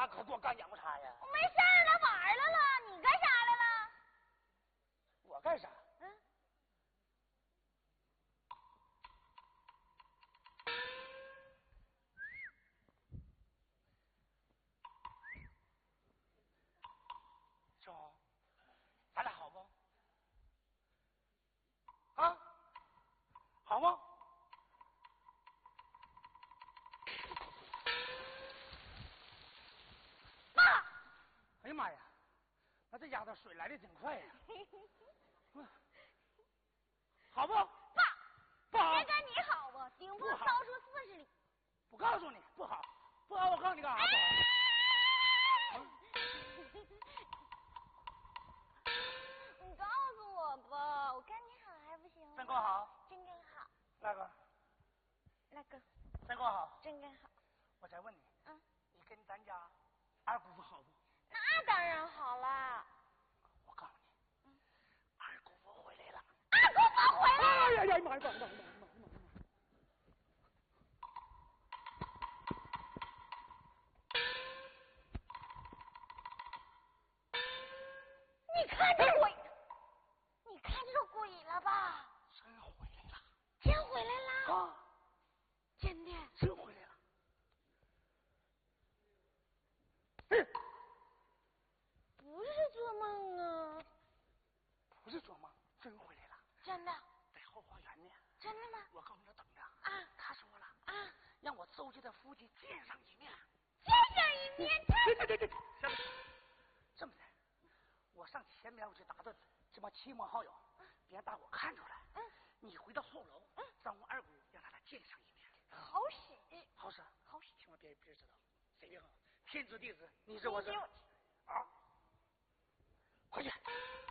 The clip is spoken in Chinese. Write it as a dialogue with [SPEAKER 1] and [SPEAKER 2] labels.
[SPEAKER 1] 咋可多干洋茶呀？
[SPEAKER 2] 我没事儿，来玩来了。你干啥来了？
[SPEAKER 1] 我干啥？
[SPEAKER 2] 嗯。
[SPEAKER 1] 小红，咱俩好不？啊，好吗？
[SPEAKER 2] 爸！
[SPEAKER 1] 哎呀妈呀，那这丫头水来的挺快呀。好不？
[SPEAKER 2] 爸，
[SPEAKER 1] 不好。
[SPEAKER 2] 这跟你好不？顶多超出40里。
[SPEAKER 1] 不告诉你，不好，不好，我告诉你干啥？不好。
[SPEAKER 2] 你告诉我吧，我跟你好还不行吗？
[SPEAKER 1] 真够好，
[SPEAKER 2] 真真好。
[SPEAKER 1] 那个，真够好，
[SPEAKER 2] 真真好。
[SPEAKER 1] 我再问你，
[SPEAKER 2] 嗯，
[SPEAKER 1] 你跟咱家二姑父好不？
[SPEAKER 2] 那当然好了。
[SPEAKER 1] 我告诉你，二姑父回来了。
[SPEAKER 2] 二姑父回来了！
[SPEAKER 1] 哎呀呀妈呀妈呀妈呀！
[SPEAKER 2] 你看这鬼，你看这个鬼了吧？
[SPEAKER 1] 真回来了！
[SPEAKER 2] 真回来了！
[SPEAKER 1] 啊，
[SPEAKER 2] 真的，
[SPEAKER 1] 真回来了！哎，
[SPEAKER 2] 不是做梦啊！
[SPEAKER 1] 不是做梦，真回来了！
[SPEAKER 2] 真的，
[SPEAKER 1] 在后花园呢。
[SPEAKER 2] 真的吗？
[SPEAKER 1] 我告诉他等着
[SPEAKER 2] 啊！
[SPEAKER 1] 他说了
[SPEAKER 2] 啊，
[SPEAKER 1] 让我周家的夫妻见上一面。
[SPEAKER 2] 见上一面，
[SPEAKER 1] 对，行了，这么的，我上前面我去打的这帮亲朋好友，别让大伙看出来。你回到后楼，让我二姑让他俩见上一面。
[SPEAKER 2] 好使的，
[SPEAKER 1] 好使，
[SPEAKER 2] 好使，
[SPEAKER 1] 千万别知道，谁的好？天知地知，你是我是啊，快去。